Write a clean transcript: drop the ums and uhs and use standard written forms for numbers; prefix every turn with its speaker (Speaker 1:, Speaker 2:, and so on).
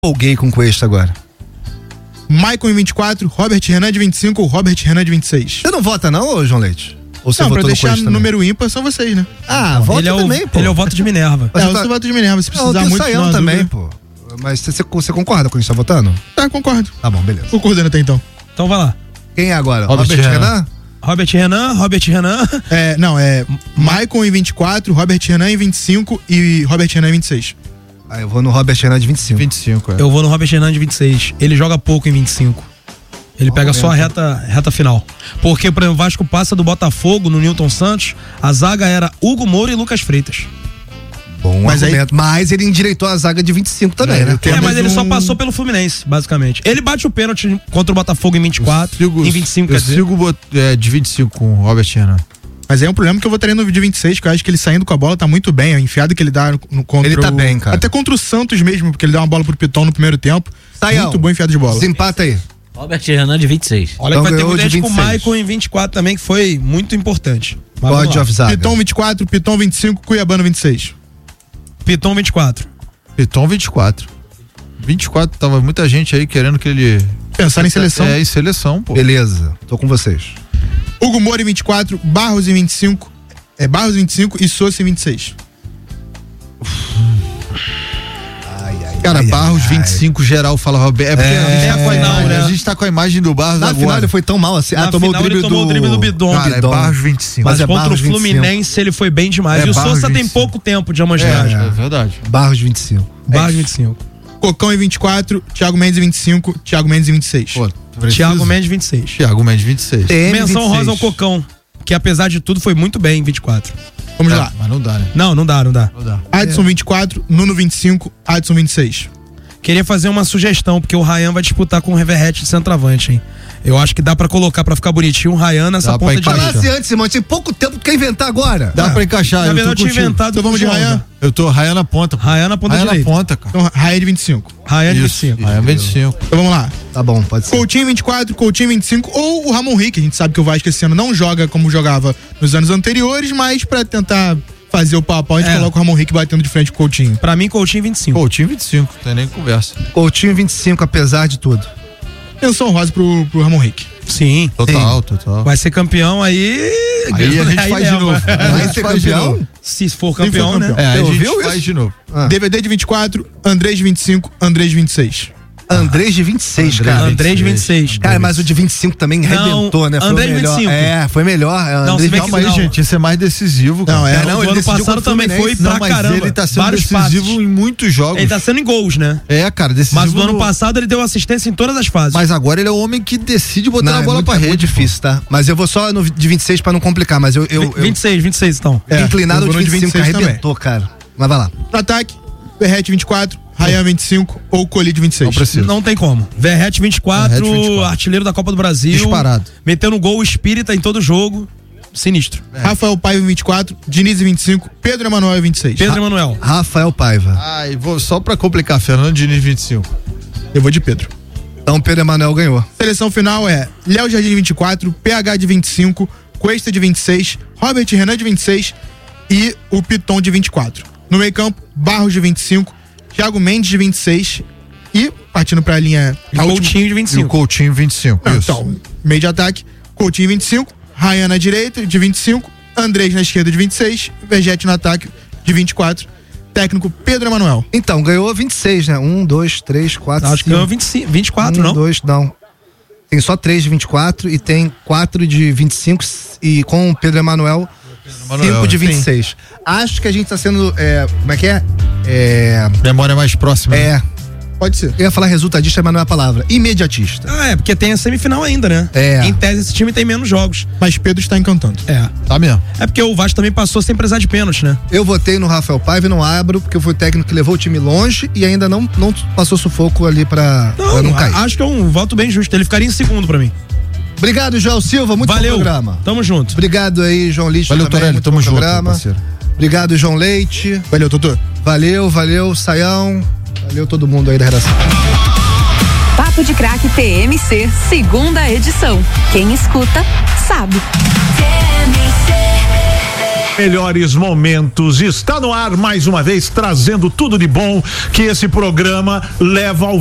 Speaker 1: Empolguei com o Cuesta agora.
Speaker 2: Maicon em 24, Robert Renan de 25 ou Robert Renan de 26.
Speaker 1: Você não vota não, ô João Leite? Ou você
Speaker 2: Não, pra
Speaker 1: votou no
Speaker 2: deixar
Speaker 1: Cuesta
Speaker 2: número ímpar são vocês, né?
Speaker 1: Ah, vota também, pô.
Speaker 3: Ele é o voto de Minerva.
Speaker 2: Eu sou voto de Minerva, se precisar
Speaker 1: tem o
Speaker 2: muito.
Speaker 1: Saião também, pô. Mas você concorda com a gente tá votando?
Speaker 2: Tá, concordo.
Speaker 1: Tá bom, beleza.
Speaker 2: Concordando até então.
Speaker 3: Então vai lá.
Speaker 1: Quem é agora?
Speaker 3: Robert
Speaker 1: Renan?
Speaker 3: Robert Renan.
Speaker 2: É Maicon em 24, Robert Renan em 25 e Robert Renan em 26.
Speaker 1: Ah, eu vou no Robert Renan de 25.
Speaker 4: 25,
Speaker 3: Eu vou no Robert Renan de 26. Ele joga pouco em 25. Ele pega só a reta final. Porque, por exemplo, o Vasco passa do Botafogo no Newton Santos, a zaga era Hugo Moura e Lucas Freitas.
Speaker 1: Bom argumento. Mas ele endireitou a zaga de 25 também, né?
Speaker 3: Mas ele só passou pelo Fluminense, basicamente. Ele bate o pênalti contra o Botafogo em 24, em 25,
Speaker 4: eu sigo de 25 com o Robert Renan.
Speaker 2: Mas aí é um problema que eu votaria no de 26, que eu acho que ele saindo com a bola tá muito bem. A enfiada que ele dá contra
Speaker 1: ele tá bem, cara.
Speaker 2: Até contra o Santos mesmo, porque ele dá uma bola pro Piton no primeiro tempo.
Speaker 1: Saião,
Speaker 2: muito bom enfiada de bola.
Speaker 1: Desempata aí.
Speaker 5: Robert Renan de 26.
Speaker 3: Olha
Speaker 1: Então
Speaker 3: que vai ter
Speaker 1: ganhou
Speaker 3: mulher
Speaker 1: de
Speaker 3: com o
Speaker 1: 26.
Speaker 3: Maicon em 24 também, que foi muito importante. Mas
Speaker 1: Pode
Speaker 3: vamos lá.
Speaker 1: of zaga.
Speaker 2: Piton 24, Piton 25, Cuiabano 26.
Speaker 3: Piton 24.
Speaker 4: Piton 24. 24, tava muita gente aí querendo que ele...
Speaker 2: Pensar em seleção.
Speaker 4: Em seleção, pô.
Speaker 1: Beleza, tô com vocês.
Speaker 2: Hugo Moura em 24, Barros em 25. Barros em 25 e Sousa em 26.
Speaker 4: Cara, Barros 25, geral fala Roberto. A gente tá com a imagem do Barros
Speaker 1: Na
Speaker 4: agora.
Speaker 1: final ele foi tão mal assim.
Speaker 3: Na
Speaker 1: tomou
Speaker 3: final
Speaker 1: o drible
Speaker 3: ele tomou o drible do Bidon.
Speaker 4: Cara, é Barros 25.
Speaker 3: Mas
Speaker 1: é
Speaker 3: contra
Speaker 1: Barros
Speaker 3: o Fluminense ele foi bem demais.
Speaker 4: É
Speaker 3: E o
Speaker 4: Barros
Speaker 3: Sousa tem
Speaker 4: 25.
Speaker 3: pouco tempo de amostragem.
Speaker 4: É verdade.
Speaker 1: Barros 25.
Speaker 3: Barros 25.
Speaker 2: Cocão em 24, Thiago Mendes em 25, Thiago Mendes em 26.
Speaker 4: Pô,
Speaker 3: Thiago Mendes 26.
Speaker 4: Thiago Mendes 26.
Speaker 3: Menção rosa ao Cocão, que apesar de tudo foi muito bem em 24.
Speaker 2: Vamos lá.
Speaker 4: Mas não dá, né?
Speaker 3: Não dá.
Speaker 4: Não dá.
Speaker 2: Adson 24, Nuno 25, Adson 26.
Speaker 3: Queria fazer uma sugestão, porque o Ryan vai disputar com o Reverrete de centroavante, hein? Eu acho que dá pra colocar pra ficar bonitinho o Ryan nessa
Speaker 4: Dá
Speaker 3: ponta
Speaker 4: pra
Speaker 3: de
Speaker 4: encaixar.
Speaker 3: direita.
Speaker 1: Falasse antes, Simão, tinha pouco tempo, tu quer inventar agora?
Speaker 4: Dá pra encaixar.
Speaker 3: Na verdade, eu tinha
Speaker 4: contigo.
Speaker 3: inventado.
Speaker 2: Então vamos de
Speaker 3: João,
Speaker 2: Ryan.
Speaker 3: né?
Speaker 4: Eu tô Ryan na ponta. Pô.
Speaker 3: Ryan na ponta
Speaker 4: Ryan na
Speaker 3: direita.
Speaker 4: ponta, cara.
Speaker 2: Então, Ryan de 25.
Speaker 3: Ryan de
Speaker 4: Isso.
Speaker 3: 25.
Speaker 4: Ryan 25.
Speaker 2: Então vamos lá.
Speaker 1: Tá bom, pode ser.
Speaker 2: Coutinho 24, Coutinho 25 ou o Ramon Rick. A gente sabe que o Vasco esse ano não joga como jogava nos anos anteriores, mas pra tentar fazer o pau a pau, a gente coloca o Ramon Rick batendo de frente com o Coutinho.
Speaker 3: Pra mim, Coutinho 25.
Speaker 4: Coutinho 25, não tem nem conversa.
Speaker 1: Coutinho 25, apesar de tudo.
Speaker 2: Menção rosa pro Ramon Rick.
Speaker 3: Sim.
Speaker 4: Total.
Speaker 3: Vai ser campeão aí.
Speaker 4: Aí a gente
Speaker 3: aí
Speaker 4: faz de
Speaker 3: leva.
Speaker 4: novo.
Speaker 1: Vai ser campeão?
Speaker 3: Se for campeão, né?
Speaker 4: É,
Speaker 1: Você
Speaker 4: a gente
Speaker 1: ouviu
Speaker 4: faz
Speaker 1: isso?
Speaker 4: de novo.
Speaker 2: DVD de 24, Andrés de 25, Andrés de 26.
Speaker 1: Andrés de 26, cara.
Speaker 3: Andrés de 26.
Speaker 1: Cara, mas o de 25 também arrebentou, né? Foi
Speaker 3: Andrés
Speaker 1: o melhor.
Speaker 3: 25.
Speaker 1: É, foi melhor.
Speaker 3: Não, se
Speaker 1: Andrés
Speaker 3: bem
Speaker 4: Calma aí,
Speaker 3: não.
Speaker 4: gente. Esse é mais decisivo, cara.
Speaker 2: Não,
Speaker 1: É,
Speaker 3: O
Speaker 1: não,
Speaker 3: do
Speaker 1: ele
Speaker 3: ano
Speaker 1: decidiu
Speaker 3: passado
Speaker 1: contra o
Speaker 3: também foi
Speaker 1: Fluminense.
Speaker 3: pra
Speaker 4: Não, mas
Speaker 3: caramba.
Speaker 4: ele tá sendo
Speaker 3: Vários
Speaker 4: decisivo
Speaker 3: passes.
Speaker 4: em muitos jogos.
Speaker 3: Ele tá sendo em gols, né?
Speaker 4: É, cara, decisivo.
Speaker 3: Mas no ano passado ele deu assistência em todas as fases.
Speaker 4: Mas agora ele é o homem que decide botar a bola pra
Speaker 1: muito
Speaker 4: rede.
Speaker 1: difícil, tá? Mas eu vou só no de 26 pra não complicar, mas eu
Speaker 3: 26 então.
Speaker 1: inclinado
Speaker 2: eu
Speaker 1: de
Speaker 2: vou no
Speaker 1: 25
Speaker 2: 26
Speaker 1: arrebentou, cara. Mas vai lá.
Speaker 2: No ataque, Verrete 24, Ryan 25 ou Colide 26.
Speaker 4: Não precisa.
Speaker 3: Não tem como. Verrete 24,
Speaker 4: Verrete 24.
Speaker 3: artilheiro da Copa do Brasil.
Speaker 4: Disparado.
Speaker 3: Metendo gol espírita em todo jogo. Sinistro.
Speaker 2: Rafael Paiva 24, Diniz 25, Pedro Emanuel 26.
Speaker 3: Pedro Emanuel.
Speaker 1: Rafael Paiva.
Speaker 4: Ai, vou só pra complicar, Fernando Diniz 25.
Speaker 2: Eu vou de Pedro.
Speaker 1: Então Pedro Emanuel ganhou.
Speaker 2: Seleção final é Léo Jardim de 24, PH de 25, Cuesta de 26, Robert Renan de 26 e o Piton de 24. No meio campo, Barros de 25, Thiago Mendes de 26 e, partindo pra linha...
Speaker 3: E
Speaker 2: a última-
Speaker 3: Coutinho de
Speaker 4: E o
Speaker 3: 25.
Speaker 4: Coutinho 25.
Speaker 2: Não,
Speaker 4: Isso.
Speaker 2: então, meio de ataque, Coutinho 25, Ryan na direita de 25, Andrés na esquerda de 26, Vegete no ataque de 24, técnico Pedro Emanuel.
Speaker 1: Então, ganhou 26, né? 1, 2, 3, 4,
Speaker 3: Acho que ganhou 24, não?
Speaker 1: 2, não. Tem só 3 de 24 e tem 4 de 25 e com o Pedro Emanuel 5 de 26. Acho que a gente tá sendo. Como é que é?
Speaker 4: Memória mais próxima. né?
Speaker 2: Pode ser.
Speaker 1: Eu ia falar resultadista, mas não é a palavra. Imediatista.
Speaker 3: Ah, é, porque tem a semifinal ainda, né?
Speaker 1: É.
Speaker 3: Em tese, esse time tem menos jogos.
Speaker 2: Mas Pedro está encantando.
Speaker 3: É.
Speaker 4: Tá mesmo.
Speaker 3: É porque o Vasco também passou sem precisar de pênalti, né?
Speaker 1: Eu votei no Rafael Paiva e não abro, porque foi o técnico que levou o time longe e ainda não passou sufoco ali pra não cair.
Speaker 3: Acho que é um voto bem justo. Ele ficaria em segundo pra mim.
Speaker 1: Obrigado, Joel Silva. Muito
Speaker 3: Valeu.
Speaker 1: bom programa.
Speaker 3: Tamo junto.
Speaker 1: Obrigado aí, João Lixo.
Speaker 4: Valeu,
Speaker 1: também,
Speaker 4: Torelli.
Speaker 1: muito
Speaker 4: Tamo
Speaker 1: bom
Speaker 4: junto,
Speaker 1: programa.
Speaker 4: parceiro.
Speaker 1: Obrigado, João Leite.
Speaker 2: Valeu, Totô.
Speaker 1: Valeu, Saião. Valeu todo mundo aí da redação.
Speaker 6: Papo de Craque TMC, segunda edição. Quem escuta, sabe. TMC.
Speaker 7: Melhores momentos está no ar mais uma vez, trazendo tudo de bom que esse programa leva ao